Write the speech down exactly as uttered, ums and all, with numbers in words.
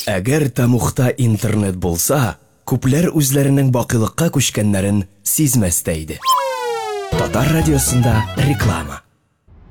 Әгәр Тамухта интернет булса, күпләр үзләренең бакыйлыкка күчкәннәрен сизмәс тә иде. Татар радиосында реклама.